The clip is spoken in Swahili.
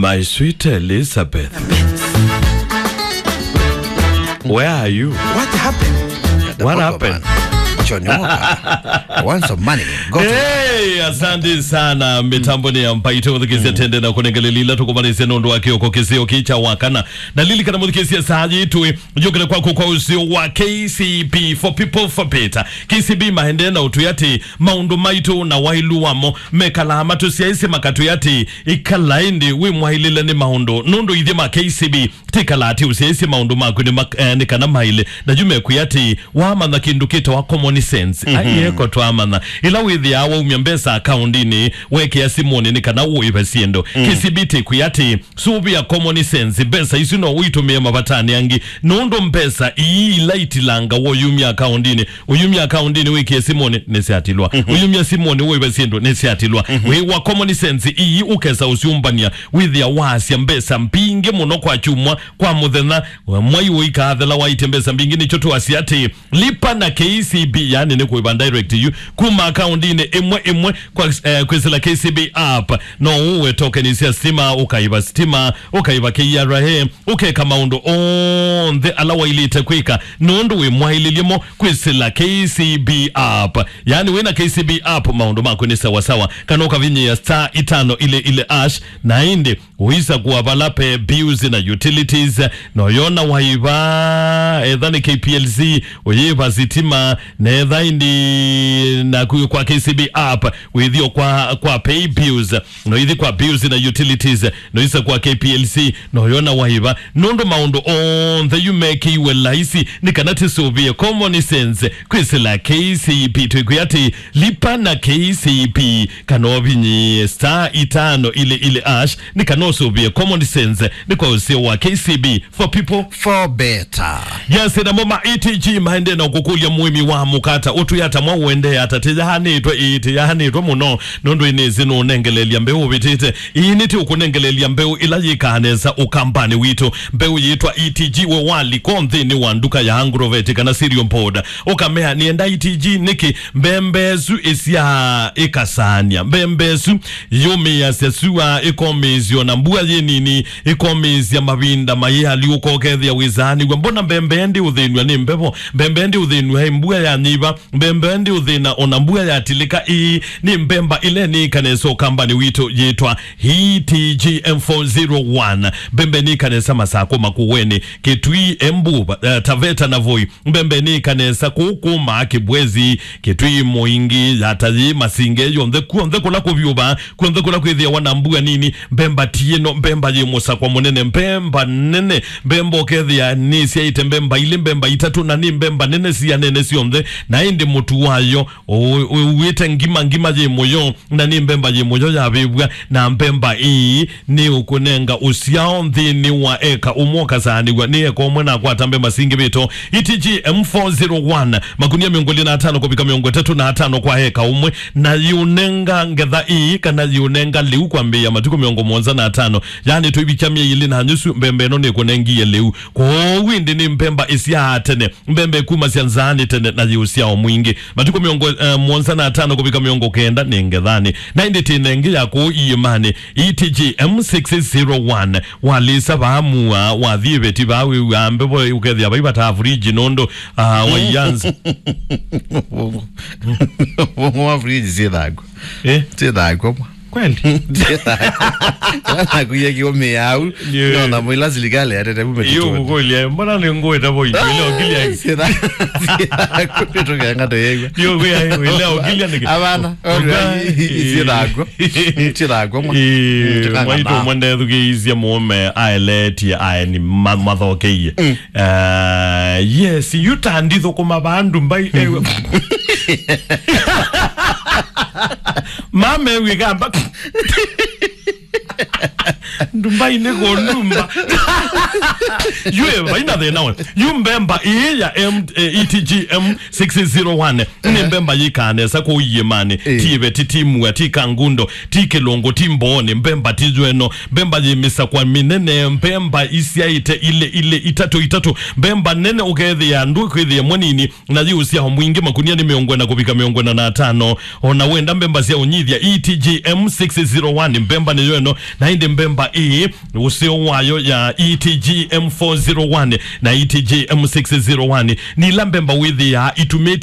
My sweet Elizabeth. Where are you? What happened? What happened? Johnny Walker. I want some money. Go Hey, asante sana mitambo ni ampaito mudhikisi atende na kunengelelila tukumanisi nondo wake oko kisio kicha wakana na lili kana mudhikisi ya sahaji tuwe jokele kwa usio wa KCB for people for better. KCB mahende na utuyati maundu maitu na wailu wamo mekala hamatu siyaisi makatu yati ikalaindi we mwahilile ni maundu nondo idhima KCB tikalati usiyaisi maundu maku ni kana maile na jume kuyati wama na kindukita wa common sense ayeko tuamana ila withi awa umyambesa akaundini weke ya simoni ni kana uwe ipesiendo kisibiti kuyati subi ya common sense besa isino uitumia mabatani yangi nondo mpesa ii laiti langa uyumia akaundini weke ya simoni nesiatilwa uyumia simoni uwe ipesiendo nesiatilwa wa common sense ii ukesa usiumbania withi ya wasi ya mbesa mpinge muno kwa chumwa kwa muthena mwai uika adhala waite mbesa mpingi chotu wasiati lipa na KCB yani ni kuiba direct you kuma akaundini emwe kwa sila KCB app no uwe token ya stima ukaiba stima ukaiba KRA ukeka maundo on the alawa ilite kwika nondo we mwaililimo kwa sila KCB app yani wena KCB app maundo mako ni sawa kanoka vinyi ya star itano ile ash na indi uisa kuwabalape bills na utilities no yona waiba edhani KPLC uyiba zitima na edha indi na kuyo kwa KCB app withio kwa pay bills no ithi kwa bills na utilities no isa kwa KPLC no yona waiba nondo maundo on the you make iwe laisi ni kanati sovie common sense kwisila KCB tuikuyati lipa na KCB kanovinyi star itano ile ash ni kanosovie common sense ni kwa usio wa KCB for people for better. Yes, na mama ETG mahende na ukukulia muimi wa mukata utu yata mwa uende atatija hanitwa muno nondo inezi no nengelelia mbeu vitite initi ukunengelelia mbeu ila yikaneza ukambani wito mbeu yitwa ETG we wali konthi ni wanduka ya angroveti kana Sirion Poda ukamea nienda ETG niki mbembezu isia ikasania mbembezu yumi ya sesua ikomezio na mbua yenini ikomezia mabinda mayali ukokethi ya wizani mbona mbembendi udhinwa ni mbembendi udhinwa mbua ya niba mbembendi udhina onambua ya tilika ni mbemba ile ni kaneso kambani wito yitwa ETG M401 mbembe ni kanesa masako makuweni kitui embu taveta na voi mbembe ni kanesa kukuma kibwezi kitui moingi yataji masinge yonde kula kuvyuba kuonde kula kwithia wanambua nini mbemba tieno mbemba yemusa kwa monene mbemba nene mbembo kethia ni siaite mbemba ili mbemba itatu na ni mbemba nene siya nene siyonde na indi mutu wayo uwete ngima je moyo na ni mbemba je moyo ya bibwa na mbemba ni ukunenga usiao nthini wa eka umoka zani wa ni eka umwena kwa tambe masingi bito ETG M401 makunia miongoli na 5 kupika miongoli 3 na 5 kwa eka umwe na yunenga ngetha kana yunenga liu kwa mbeya matuko miongo mwonza na 5 yani tuibichamia ili na nyusu mbembe no ne kunengia liu kwa windi ni mbemba isia atene mbembe kuma sianzani tene na yusia mwingi matuko miongo mwonza na 5 kupika miongo kenda nengethani na indi tinengi ya ku imani ETG M601 walisa baamua wathibeti bawe wambebo ukethia baiba ta friji nondo wayanza wa friji zidhago zidhago kweli na kuyeki omeau no na mwila ziligale atete bumetito yo kweli mbona lengo etabo ile ogilia sida kutoka ngado yego yo kweli ile ogilia ndike abana zidhago mwaito mwende thugeizia muome aeleti aeni mathokeye yes yutanditho kuma bandu mbai ewe mame wigamba ndumba ine gondumba yue baina the now you member ya ETGM 601 ni member yikane sako yemane tibe titimu atika ngundo tikelongo timbone member tijweno member yimisa kwa minene member isiaite ile itatu member nene ugethi ya ndu kwethi mwanini na yusia mwingi makunia ni miongwena kubika miongwena na 5 ona wenda member sia unyithia ETGM 601 member ni yeno na inde member usio wayo ya ETGM 401 na ETGM 601 ni la member with ya itumate